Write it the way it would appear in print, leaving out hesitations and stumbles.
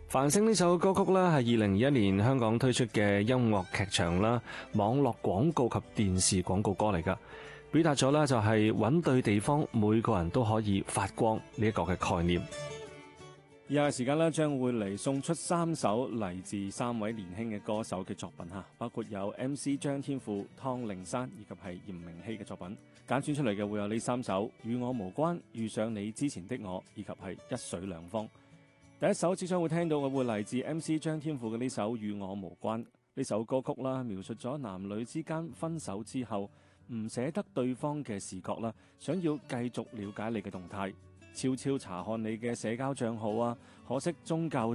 繁星呢首歌曲啦，係2021年香港推出嘅音樂劇場啦、網絡廣告及電視廣告歌嚟噶，表達咗啦就係揾對地方，每個人都可以發光呢一個嘅概念。 以下時間咧，將會嚟送出3首嚟自3位年輕嘅歌手嘅作品吓，包括有 MC 張天賦、湯令山以及係嚴明熙嘅作品。揀選出嚟嘅會有呢3首：與我無關、遇上你之前的我，以及係一水兩方。第一首即將會聽到嘅會嚟自 MC 張天賦嘅呢首《與我無關》。呢首歌曲啦，描述咗男女之間分手之後唔捨得對方嘅視覺啦，想要繼續了解你嘅動態，悄悄查看你嘅社交賬號啊，可惜終究